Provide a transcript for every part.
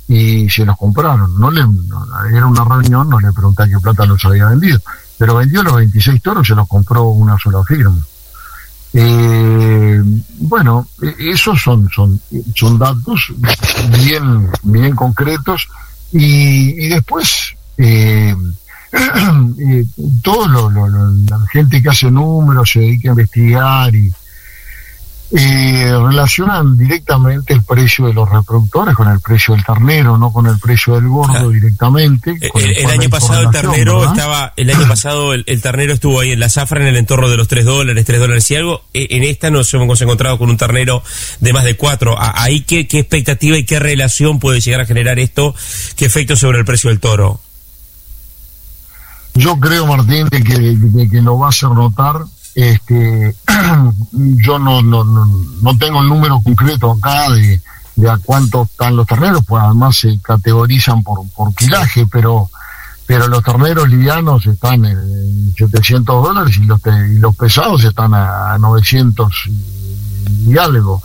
y se los compraron. Era una reunión, no le pregunté qué plata los había vendido, pero vendió los 26 toros, se los compró una sola firma. Bueno, esos son datos bien concretos, y después todo la gente que hace números, se dedica a investigar y relacionan directamente el precio de los reproductores con el precio del ternero, no con el precio del gordo directamente. El año pasado el ternero estaba, el ternero estuvo ahí en la zafra en el entorno de los $3 y algo. En esta nos hemos encontrado con un ternero de más de 4. Ahí qué expectativa y qué relación puede llegar a generar esto, qué efecto sobre el precio del toro. Yo creo, Martín, de que lo va a hacer notar. Yo no tengo el número concreto acá de a cuánto están los terneros, pues además se categorizan por kilaje, pero los terneros livianos están en $700 y los pesados están a 900 y algo.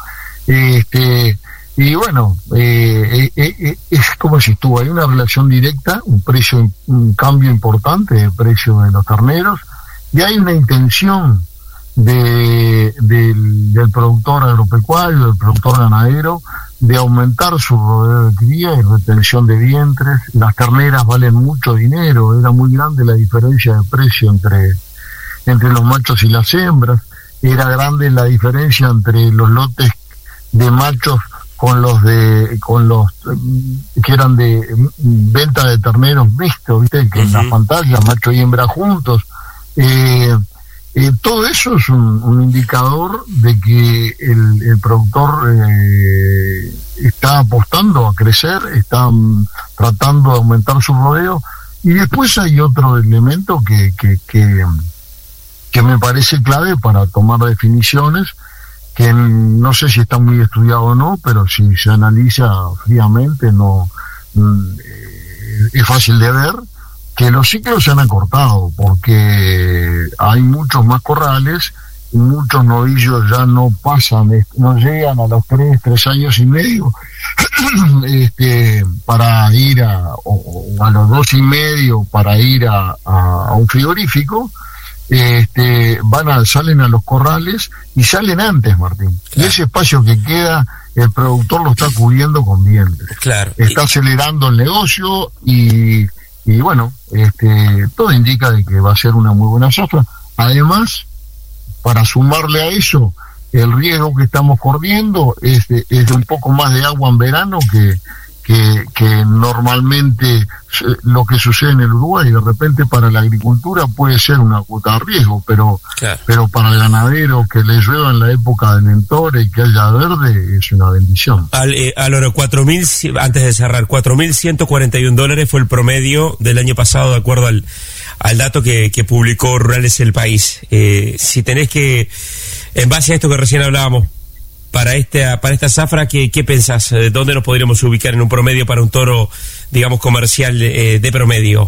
Y bueno, es como si hay una relación directa, un cambio importante de precio de los terneros, y hay una intención del productor agropecuario, del productor ganadero, de aumentar su rodeo de cría y retención de vientres. Las terneras valen mucho dinero, era muy grande la diferencia de precio entre los machos y las hembras, era grande la diferencia entre los lotes de machos con los que eran de venta de terneros mixtos, ¿viste? Que en las pantallas, macho y hembra juntos. Todo eso es un indicador de que el productor está apostando a crecer, está tratando de aumentar su rodeo. Y después hay otro elemento que me parece clave para tomar definiciones, que no sé si está muy estudiado o no, pero si se analiza fríamente es fácil de ver que los ciclos se han acortado, porque hay muchos más corrales y muchos novillos ya no llegan a los 3 años y medio para ir o a los 2 y medio para ir a un frigorífico. Salen a los corrales y salen antes, Martín. Claro. Y ese espacio que queda, el productor lo está cubriendo con vientres. Claro. Está acelerando el negocio y bueno, todo indica de que va a ser una muy buena zafra. Además, para sumarle a eso, el riesgo que estamos corriendo es de un poco más de agua en verano que normalmente lo que sucede en el Uruguay. De repente para la agricultura puede ser una cuota de riesgo, pero para el ganadero que le llueva en la época del Mentore y que haya verde es una bendición. Álvaro, antes de cerrar, $4.141 fue el promedio del año pasado, de acuerdo al dato que publicó Rurales El País. Si tenés que, en base a esto que recién hablábamos, para esta zafra, ¿qué pensás? ¿Dónde nos podríamos ubicar en un promedio para un toro, digamos, comercial de promedio?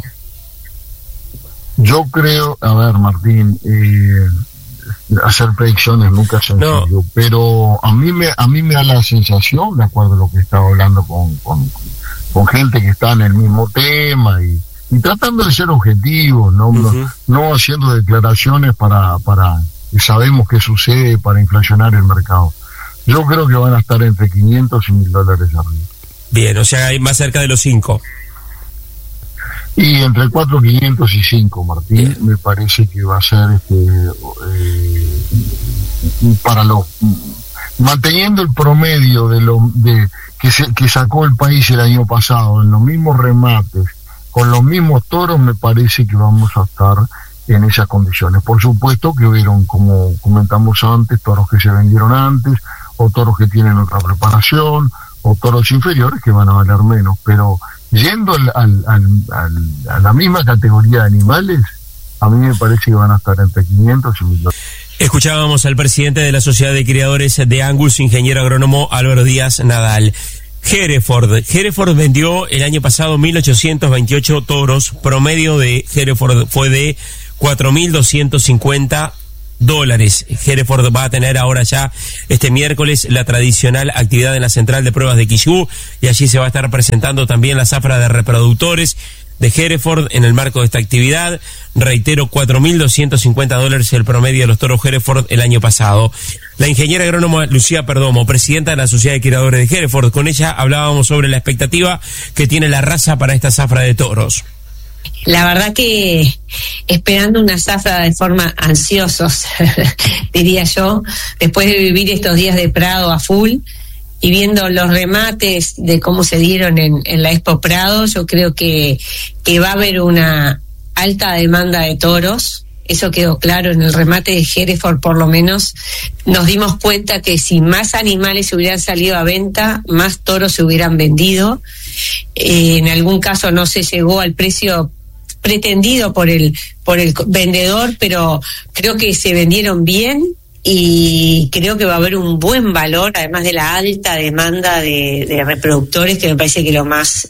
Yo creo, a ver, Martín, hacer predicciones nunca es sencillo, pero a mí me da la sensación, de acuerdo a lo que estaba hablando con gente que está en el mismo tema y tratando de ser objetivos, no haciendo declaraciones para que sabemos qué sucede para inflacionar el mercado. Yo creo que van a estar entre $500 y $1.000 arriba. Bien, o sea, hay más cerca de los 5. Y entre 4.500 y 5, Martín. Bien. Me parece que va a ser manteniendo el promedio que sacó el país el año pasado, en los mismos remates, con los mismos toros, me parece que vamos a estar en esas condiciones. Por supuesto que hubieron, como comentamos antes, toros que se vendieron antes, o toros que tienen otra preparación, o toros inferiores que van a valer menos, pero yendo a la misma categoría de animales, a mí me parece que van a estar entre 500 y 1.000. Escuchábamos al presidente de la Sociedad de Criadores de Angus, ingeniero agrónomo Álvaro Díaz Nadal. Hereford vendió el año pasado 1.828 toros, promedio de Hereford fue de 4.250 Hereford va a tener ahora ya este miércoles la tradicional actividad en la central de pruebas de Quillú, y allí se va a estar presentando también la zafra de reproductores de Hereford en el marco de esta actividad. Reitero, $4.250 el promedio de los toros Hereford el año pasado. La ingeniera agrónoma Lucía Perdomo, presidenta de la Sociedad de Criadores de Hereford, con ella hablábamos sobre la expectativa que tiene la raza para esta zafra de toros. La verdad que esperando una zafra de forma ansiosos, diría yo, después de vivir estos días de Prado a full y viendo los remates de cómo se dieron en la Expo Prado, yo creo que va a haber una alta demanda de toros. Eso quedó claro en el remate de Hereford. Por lo menos nos dimos cuenta que si más animales hubieran salido a venta, más toros se hubieran vendido. En algún caso no se llegó al precio pretendido por el vendedor, pero creo que se vendieron bien y creo que va a haber un buen valor, además de la alta demanda de reproductores, que me parece que lo más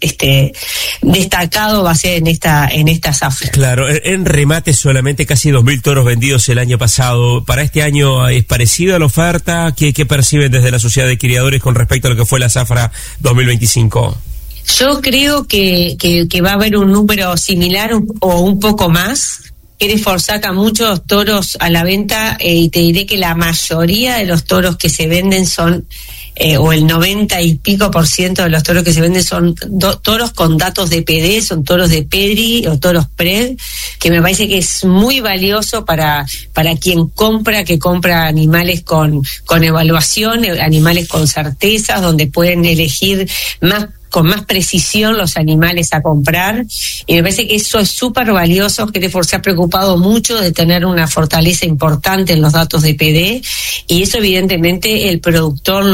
destacado va a ser en esta zafra. Claro, en remate solamente casi 2.000 toros vendidos el año pasado. ¿Para este año es parecida la oferta? ¿Qué perciben desde la Sociedad de Criadores con respecto a lo que fue la zafra 2025? Yo creo que va a haber un número similar o un poco más. Hereford saca muchos toros a la venta y te diré que la mayoría de los toros que se venden son, o el 90 y pico % de los toros que se venden son toros con datos de PD, son toros de Pedri o toros PRED, que me parece que es muy valioso para quien que compra animales con evaluación, animales con certezas, donde pueden elegir con más precisión los animales a comprar, y me parece que eso es súper valioso. Hereford se ha preocupado mucho de tener una fortaleza importante en los datos de PD, y eso evidentemente el productor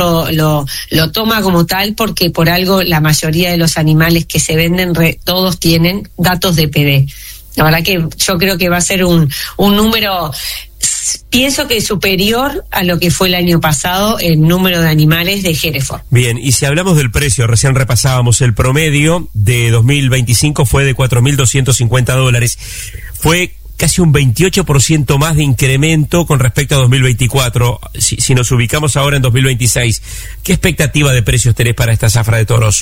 lo toma como tal, porque por algo la mayoría de los animales que se venden todos tienen datos de PD. La verdad que yo creo que va a ser un número, pienso que superior a lo que fue el año pasado el número de animales de Hereford. Bien, y si hablamos del precio, recién repasábamos, el promedio de 2025 fue de $4.250. Fue casi un 28% más de incremento con respecto a 2024. Si nos ubicamos ahora en 2026, ¿qué expectativa de precios tenés para esta zafra de toros?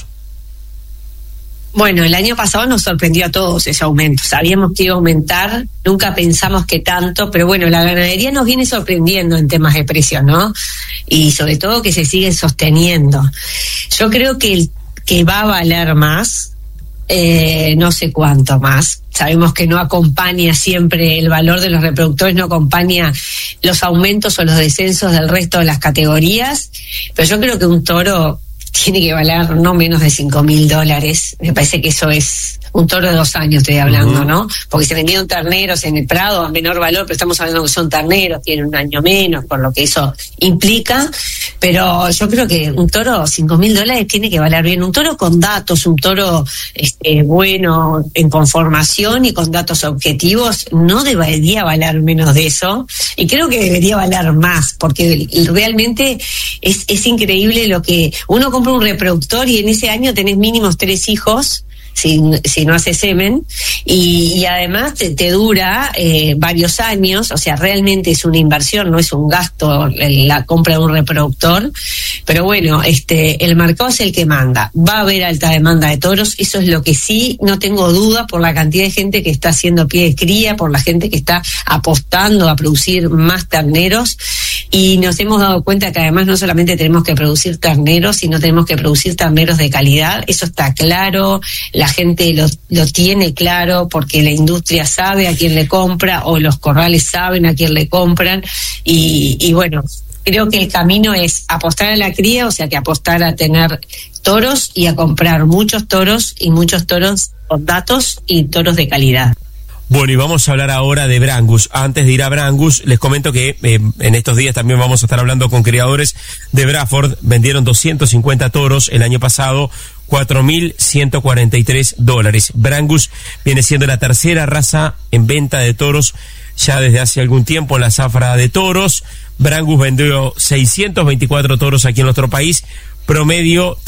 Bueno, el año pasado nos sorprendió a todos ese aumento. Sabíamos que iba a aumentar, nunca pensamos que tanto, pero bueno, la ganadería nos viene sorprendiendo en temas de precios, ¿no? Y sobre todo que se siguen sosteniendo. Yo creo que va a valer más, no sé cuánto más. Sabemos que no acompaña siempre el valor de los reproductores, no acompaña los aumentos o los descensos del resto de las categorías, pero yo creo que un toro tiene que valer no menos de $5.000. Me parece que eso es un toro de 2 años, estoy hablando, ¿no? Porque se vendieron terneros en el Prado a menor valor, pero estamos hablando que son terneros, tienen 1 año menos, por lo que eso implica. Pero yo creo que un toro, $5.000 tiene que valer bien. Un toro con datos, un toro bueno, en conformación y con datos objetivos, no debería valer menos de eso. Y creo que debería valer más, porque realmente es increíble lo que uno compra un reproductor y en ese año tenés mínimos 3 hijos, si no hace semen, y además te dura varios años. O sea, realmente es una inversión, no es un gasto la compra de un reproductor. Pero bueno, el mercado es el que manda. Va a haber alta demanda de toros, eso es lo que sí, no tengo duda, por la cantidad de gente que está haciendo pie de cría, por la gente que está apostando a producir más terneros, y nos hemos dado cuenta que además no solamente tenemos que producir terneros, sino tenemos que producir terneros de calidad. Eso está claro, la gente lo tiene claro, porque la industria sabe a quién le compra, o los corrales saben a quién le compran, y bueno, creo que el camino es apostar a la cría, o sea que apostar a tener toros y a comprar muchos toros, y muchos toros con datos y toros de calidad. Bueno, y vamos a hablar ahora de Brangus. Antes de ir a Brangus, les comento que en estos días también vamos a estar hablando con criadores de Braford. Vendieron 250 toros el año pasado, $4.143. Brangus viene siendo la tercera raza en venta de toros ya desde hace algún tiempo en la zafra de toros. Brangus vendió 624 toros aquí en nuestro país promedio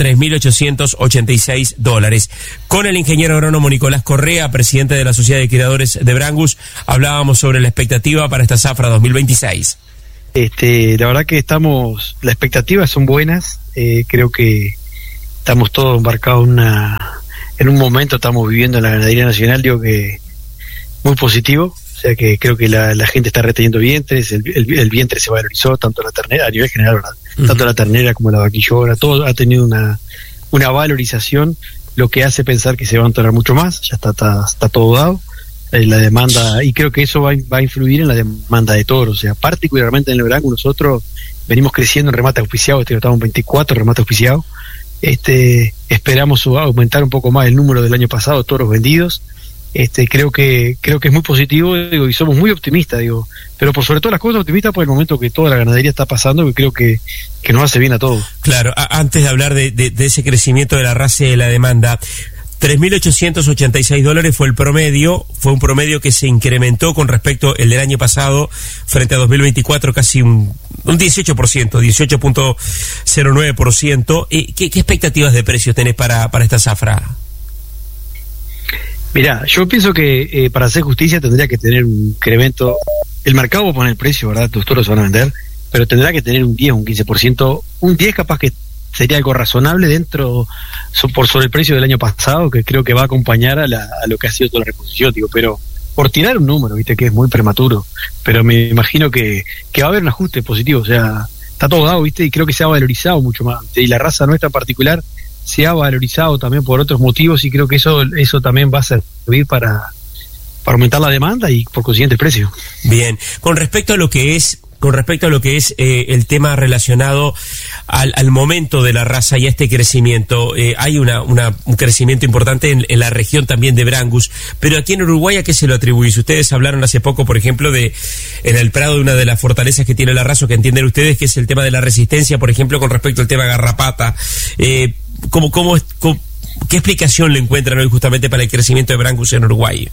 $3.886. Con el ingeniero agrónomo Nicolás Correa, presidente de la Sociedad de Criadores de Brangus, hablábamos sobre la expectativa para esta zafra 2026. La verdad que las expectativas son buenas, creo que estamos todos embarcados en un momento, estamos viviendo en la ganadería nacional, digo que muy positivo. O sea que creo que la gente está reteniendo vientres, el vientre se valorizó, tanto la ternera, a nivel general, ¿verdad? Tanto la ternera como la vaquillona, todo ha tenido una valorización, lo que hace pensar que se va a entonar mucho más, ya está todo dado. La demanda, y creo que eso va a influir en la demanda de toros. O sea, particularmente en el Brangus, nosotros venimos creciendo en remate auspiciado, estamos en 24 remates auspiciados. Esperamos aumentar un poco más el número del año pasado, toros vendidos. Creo que es muy positivo, y somos muy optimistas, pero por sobre todas las cosas optimistas por el momento que toda la ganadería está pasando, que creo que nos hace bien a todos. Claro, antes de hablar de ese crecimiento de la raza y de la demanda, $3.886 fue el promedio, fue un promedio que se incrementó con respecto al del año pasado frente a 2024 casi un 18%, 18.09%. ¿Qué expectativas de precios tenés para esta zafra? Mirá, yo pienso que para hacer justicia tendría que tener un incremento. El mercado va a poner el precio, ¿verdad? Tus toros se van a vender, pero tendrá que tener un 10, un 15%, un 10 capaz que sería algo razonable dentro, por sobre el precio del año pasado, que creo que va a acompañar a lo que ha sido toda la reposición, pero por tirar un número, viste que es muy prematuro, pero me imagino que va a haber un ajuste positivo, o sea, está todo dado, viste, y creo que se ha valorizado mucho más, y la raza nuestra en particular se ha valorizado también por otros motivos, y creo que eso también va a servir para aumentar la demanda y por consiguiente el precio. Bien, con respecto a lo que es el tema relacionado al momento de la raza y a este crecimiento, hay un crecimiento importante en la región también de Brangus, pero aquí en Uruguay, ¿a qué se lo atribuís? Ustedes hablaron hace poco, por ejemplo, en el Prado, de una de las fortalezas que tiene la raza, que entienden ustedes, que es el tema de la resistencia, por ejemplo, con respecto al tema garrapata. ¿Qué explicación le encuentran hoy justamente para el crecimiento de Brangus en Uruguay?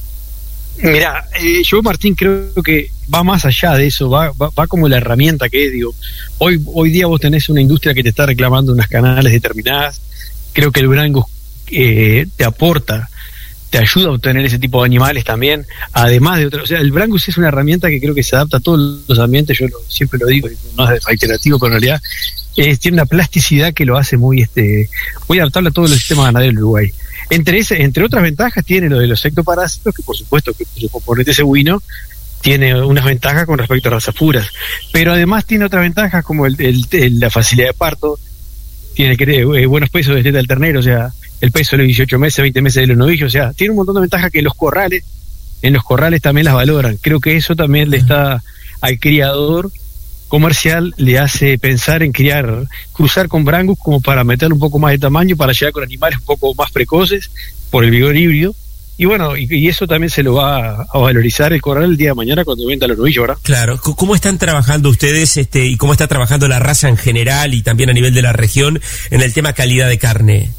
Mirá, yo, Martín, creo que va más allá de eso, va como la herramienta que es, hoy día vos tenés una industria que te está reclamando unas canales determinadas. Creo que el Brangus te aporta, te ayuda a obtener ese tipo de animales también, además de otros. O sea, el Brangus es una herramienta que creo que se adapta a todos los ambientes, siempre lo digo, no es reiterativo, pero en realidad tiene una plasticidad que lo hace muy adaptable a todos los sistemas ganaderos del Uruguay. Entre otras ventajas tiene lo de los ectoparásitos, que por supuesto que su componente cebuino tiene unas ventajas con respecto a razas puras, pero además tiene otras ventajas como la facilidad de parto, tiene buenos pesos de teta del ternero, o sea, el peso de los 18 meses, 20 meses de los novillos, o sea, tiene un montón de ventajas que en los corrales también las valoran. Creo que eso también le está al criador comercial, le hace pensar en cruzar con Brangus como para meterle un poco más de tamaño, para llegar con animales un poco más precoces por el vigor híbrido. Y bueno, y eso también se lo va a valorizar el corral el día de mañana cuando venda los novillos, ¿verdad? Claro. ¿Cómo están trabajando ustedes y cómo está trabajando la raza en general y también a nivel de la región en el tema calidad de carne?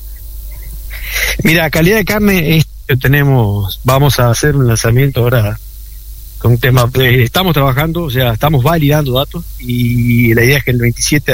Mira, calidad de carne vamos a hacer un lanzamiento ahora con un tema, estamos trabajando, o sea, estamos validando datos, y la idea es que el 27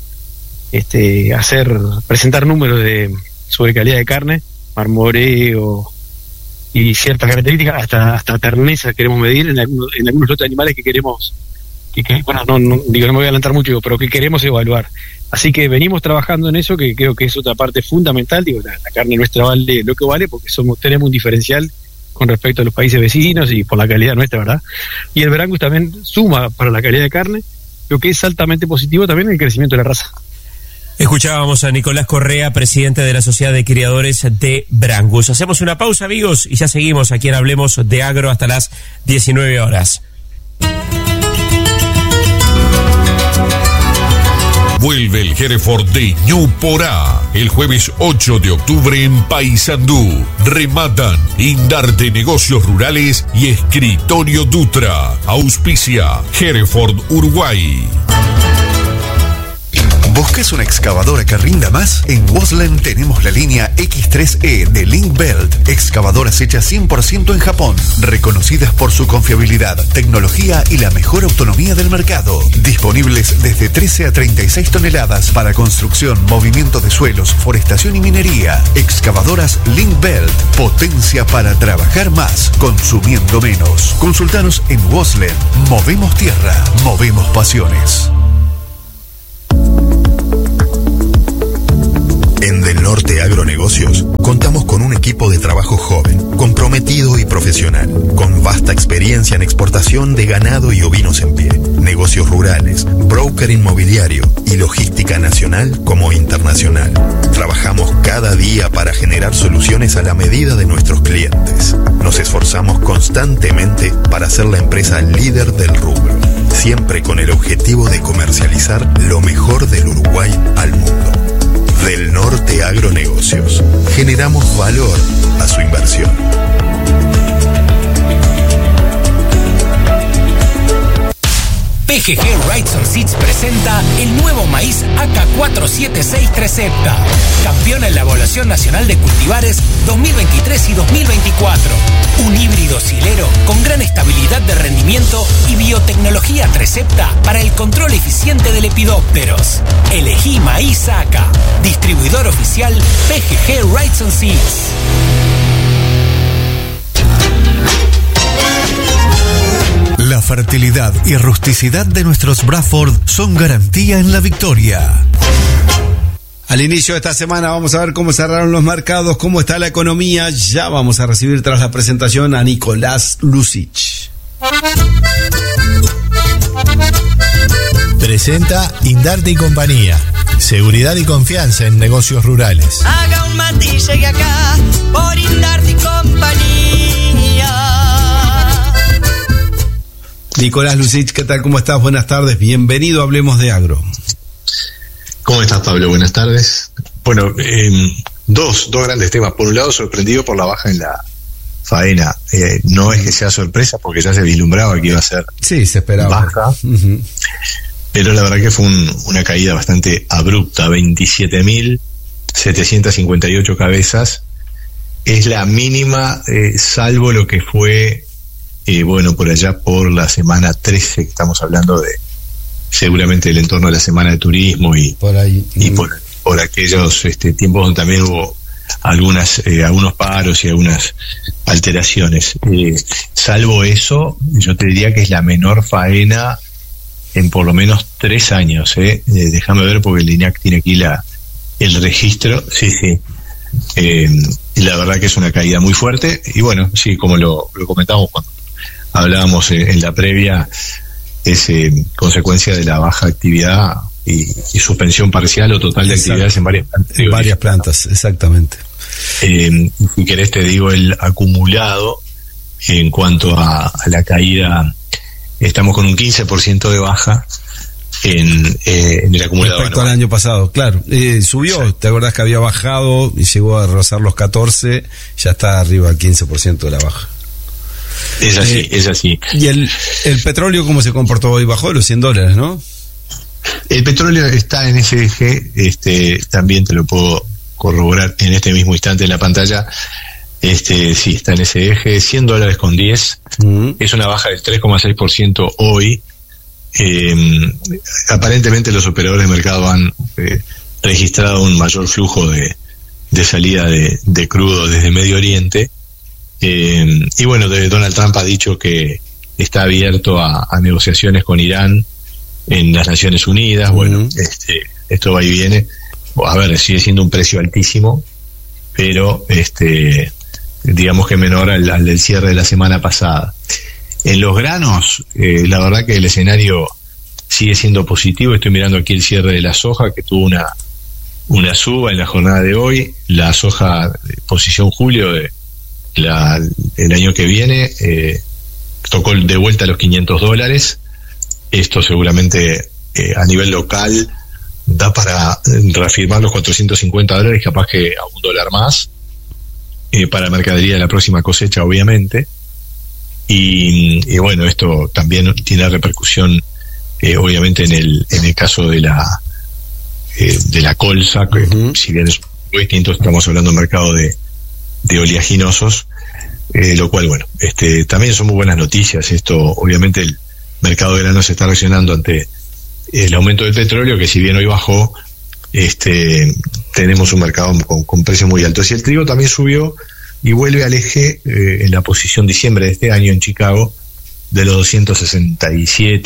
presentar números sobre calidad de carne, marmoreo y ciertas características, hasta terneza queremos medir en algunos otros animales que queremos, no me voy a adelantar mucho, pero que queremos evaluar. Así que venimos trabajando en eso, que creo que es otra parte fundamental. La carne nuestra vale lo que vale, porque tenemos un diferencial con respecto a los países vecinos y por la calidad nuestra, ¿verdad? Y el Brangus también suma para la calidad de carne, lo que es altamente positivo también el crecimiento de la raza. Escuchábamos a Nicolás Correa, presidente de la Sociedad de Criadores de Brangus. Hacemos una pausa, amigos, y ya seguimos aquí en Hablemos de Agro hasta las 19 horas. Vuelve el Hereford de Ñuporá el jueves 8 de octubre en Paysandú. Rematan Indarte Negocios Rurales y Escritorio Dutra. Auspicia Hereford Uruguay. ¿Buscas una excavadora que rinda más? En Wasland tenemos la línea X3E de Link-Belt. Excavadoras hechas 100% en Japón, reconocidas por su confiabilidad, tecnología y la mejor autonomía del mercado. Disponibles desde 13 a 36 toneladas para construcción, movimiento de suelos, forestación y minería. Excavadoras Link-Belt. Potencia para trabajar más, consumiendo menos. Consultanos en Wasland. Movemos tierra, movemos pasiones. En Del Norte Agronegocios contamos con un equipo de trabajo joven, comprometido y profesional, con vasta experiencia en exportación de ganado y ovinos en pie, negocios rurales, broker inmobiliario y logística nacional como internacional. Trabajamos cada día para generar soluciones a la medida de nuestros clientes. Nos esforzamos constantemente para ser la empresa líder del rubro, siempre con el objetivo de comercializar lo mejor del Uruguay al mundo. Del Norte Agronegocios. Generamos valor a su inversión. PGG Rides on Seeds presenta el nuevo maíz AK476 Trecepta, campeón en la Evaluación Nacional de Cultivares 2023 y 2024. Un híbrido silero con gran estabilidad de rendimiento y biotecnología Trecepta para el control eficiente de lepidópteros. Elegí maíz AK. Distribuidor oficial PGG Rides on Seeds. La fertilidad y rusticidad de nuestros Bradford son garantía en la victoria. Al inicio de esta semana vamos a ver cómo cerraron los mercados, cómo está la economía. Ya vamos a recibir tras la presentación a Nicolás Lucic. Presenta Indarte y Compañía. Seguridad y confianza en negocios rurales. Haga un mate y llegue acá por Indarte y Compañía. Nicolás Lucic, ¿qué tal? ¿Cómo estás? Buenas tardes. Bienvenido a Hablemos de Agro. ¿Cómo estás, Pablo? Buenas tardes. Bueno, dos grandes temas. Por un lado, sorprendido por la baja en la faena. No es que sea sorpresa, porque ya se vislumbraba que iba a ser sí, se esperaba. Baja. Uh-huh. Pero la verdad que fue una caída bastante abrupta. 27.758 cabezas. Es la mínima, salvo lo que fue... bueno, por allá por la semana 13, que estamos hablando de seguramente el entorno de la semana de turismo y por ahí y por aquellos tiempos donde también hubo algunos paros y algunas alteraciones. Salvo eso, yo te diría que es la menor faena en por lo menos 3 años. Déjame ver porque el INAC tiene aquí el registro. Sí. Y la verdad que es una caída muy fuerte y bueno, sí, como lo comentamos cuando hablábamos en la previa, es consecuencia de la baja actividad y suspensión parcial o total de actividades en varias plantas. En varias plantas, exactamente. Si querés te digo el acumulado en cuanto a la caída, estamos con un 15% de baja en el acumulado. Respecto al año pasado, claro. Subió, sí. ¿Te acordás que había bajado y llegó a rozar los 14? Ya está arriba del 15% de la baja. Es así. ¿Y el petróleo cómo se comportó hoy? Bajó los $100, ¿no? El petróleo está en ese eje, también te lo puedo corroborar en este mismo instante en la pantalla. Sí, está en ese eje, $100.10. Uh-huh. Es una baja del 3,6% hoy. Aparentemente los operadores de mercado han registrado un mayor flujo de salida de crudo desde Medio Oriente. Y bueno, Donald Trump ha dicho que está abierto a negociaciones con Irán en las Naciones Unidas. Bueno, esto va y viene. A ver, sigue siendo un precio altísimo, pero digamos que menor al del cierre de la semana pasada. En los granos, la verdad que el escenario sigue siendo positivo. Estoy mirando aquí el cierre de la soja, que tuvo una suba en la jornada de hoy. La soja posición julio el año que viene tocó de vuelta los $500. Esto seguramente a nivel local da para reafirmar los $450, capaz que a $1 más para la mercadería de la próxima cosecha, obviamente. Y bueno, esto también tiene repercusión obviamente en el caso de de la colza, que si bien es muy distinto, estamos hablando de un mercado de oleaginosos, lo cual, bueno, también son muy buenas noticias. Esto, obviamente, el mercado de granos está reaccionando ante el aumento del petróleo, que si bien hoy bajó, tenemos un mercado con precios muy altos. Y el trigo también subió y vuelve al eje en la posición diciembre de este año en Chicago, de los $267,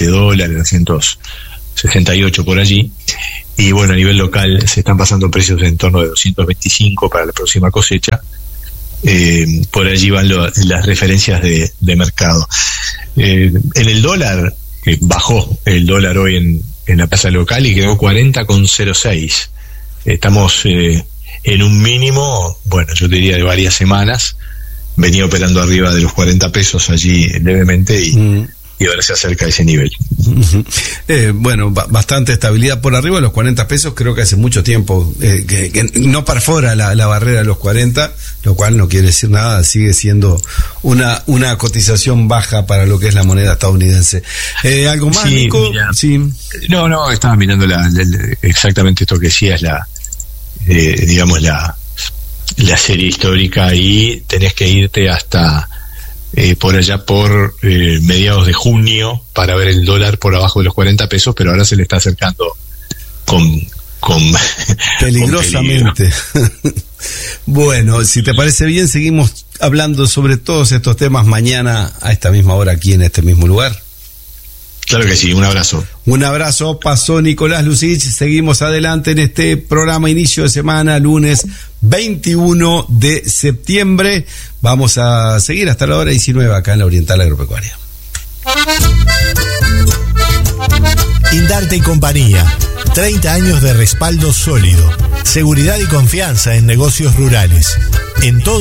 $268 por allí. Y bueno, a nivel local se están pasando precios en torno de 225 para la próxima cosecha. Por allí van las referencias de mercado. En el dólar, bajó el dólar hoy en la plaza local y quedó 40,06. Estamos en un mínimo, bueno, yo diría de varias semanas. Venía operando arriba de los 40 pesos allí levemente y ahora se acerca a ese nivel. Bueno, bastante estabilidad por arriba de los 40 pesos. Creo que hace mucho tiempo que no perfora la barrera de los 40, lo cual no quiere decir nada, sigue siendo una cotización baja para lo que es la moneda estadounidense. ¿Algo más, sí, Nico? Mira, sí. No, estaba mirando exactamente esto que decías, digamos la serie histórica, y tenés que irte hasta por allá por mediados de junio para ver el dólar por abajo de los 40 pesos, pero ahora se le está acercando con peligrosamente. Bueno, si te parece bien, seguimos hablando sobre todos estos temas mañana a esta misma hora aquí en este mismo lugar. Claro que sí, un abrazo. Un abrazo, pasó Nicolás Lucich. Seguimos adelante en este programa inicio de semana, lunes 21 de septiembre. Vamos a seguir hasta la hora 19 acá en la Oriental Agropecuaria. Indarte y compañía, 30 años de respaldo sólido, seguridad y confianza en negocios rurales. En todo